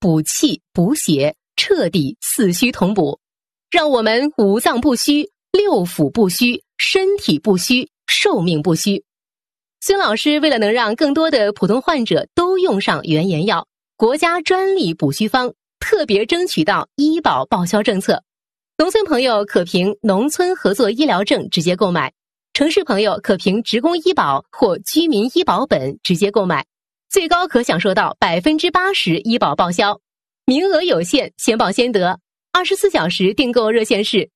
补气补血，彻底四虚同补，让我们五脏不虚，六腑不虚，身体不虚，寿命不虚。孙老师为了能让更多的普通患者都用上原研药，国家专利补虚方特别争取到医保报销政策，农村朋友可凭农村合作医疗证直接购买，城市朋友可凭职工医保或居民医保本直接购买，最高可享受到80%医保报销，名额有限，先报先得。24小时订购热线是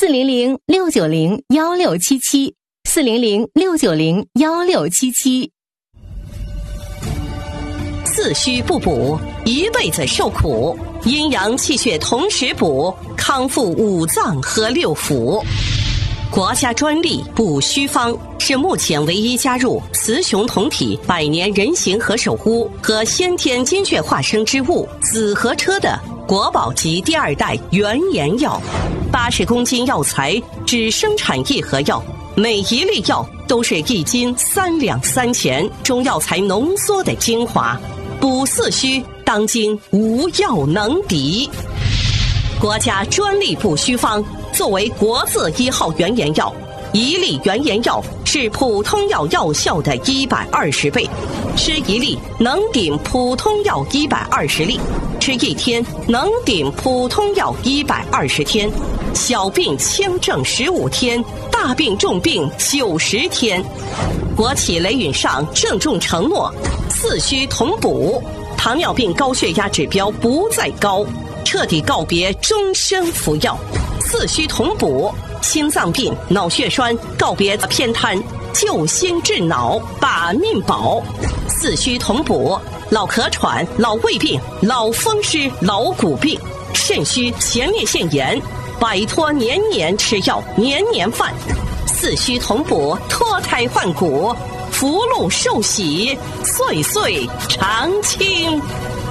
400-690-1677。400-690-1677。 四虚不补，一辈子受苦；阴阳气血同时补，康复五脏和六腑。国家专利补虚方是目前唯一加入雌雄同体百年人形和首乌和先天精血化生之物紫河车的国宝级第2代原研药。80公斤药材只生产1盒药，每一粒药都是1斤3两3钱中药材浓缩的精华，补四虚当今无药能敌。国家专利补虚方作为国字1号原研药，一粒原研药是普通药药效的120倍，吃一粒能顶普通药120粒，吃1天能顶普通药120天，小病轻症15天，大病重病90天。国企雷允上郑重承诺，四虚同补，糖尿病高血压指标不再高，彻底告别终身服药。四虚同补，心脏病脑血栓告别偏瘫，救心治脑把命保。四虚同补，老咳喘、老胃病、老风湿、老骨病、肾虚前列腺炎，摆脱年年吃药年年犯。四虚同补，脱胎换骨，福禄寿喜，岁岁常青。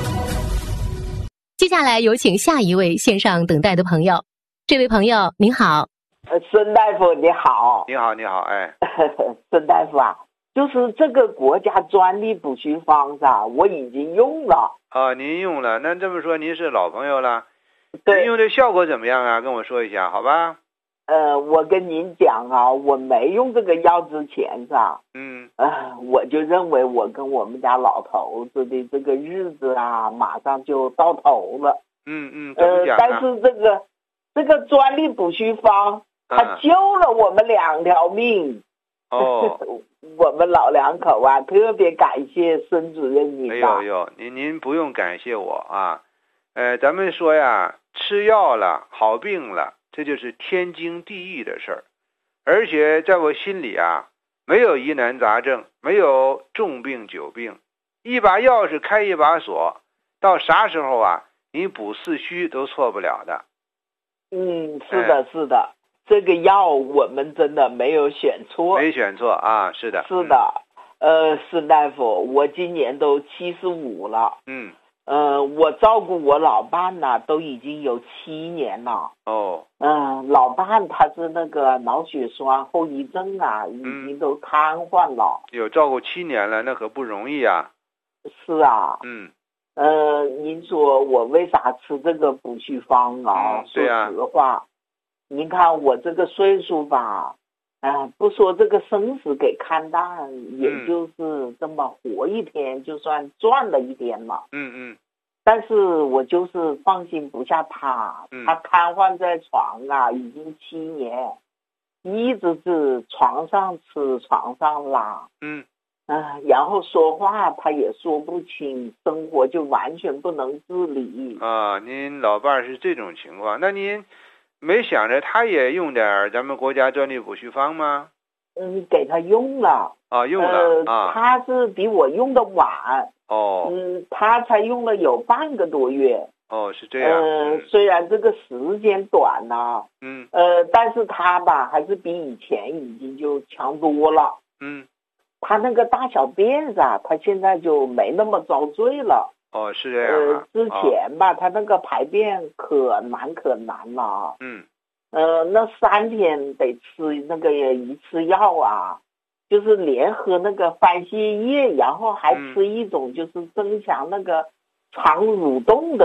接下来有请下一位线上等待的朋友。这位朋友您好。 孙大夫你好。 你好你好。哎孙大夫啊，就是这个国家专利补虚方啊，我已经用了。 您用了，那这么说您是老朋友了。 对。 您用的效果怎么样啊？跟我说一下好吧。 我跟您讲啊，我没用这个药之前啊，我就认为我跟我们家老头子的这个日子啊，马上就到头了。 怎么讲啊？ 但是这个专利补虚方，它救了我们2条命。我们老两口啊，特别感谢孙主任您。 哎呦，您不用感谢我啊。咱们说呀，吃药了，好病了，这就是天经地义的事儿。而且在我心里啊，没有疑难杂症，没有重病久病，一把钥匙开一把锁，到啥时候啊，你补四虚都错不了的。 是的，这个药我们真的没有选错。 没选错啊，是的。 是的。孙大夫，我今年都75了。我照顾我老伴呢，都已经有7年了。老伴他是那个脑血栓后遗症啊，已经都瘫痪了。 有照顾7年了，那可不容易啊。 是啊。您说我为啥吃这个补虚方啊？说实话，您看我这个岁数吧，不说这个生死给看淡，也就是这么活一天，就算赚了一天了。但是我就是放心不下他，他瘫痪在床啊，已经7年，一直是床上吃床上拉。然后说话他也说不清，生活就完全不能自理。 您老伴是这种情况，那您没想着他也用点咱们国家专利补虚方吗？ 给他用了。 用了。 他是比我用的晚。他才用了有半个多月。 是这样。 虽然这个时间短呢，但是他吧还是比以前已经就强多了。他那个大小便啊，他现在就没那么遭罪了。 是这样啊。 之前吧，他那个排便可难了啊。那3天得吃那个一次药啊，就是连喝那个番泻叶，然后还吃一种就是增强那个肠蠕动的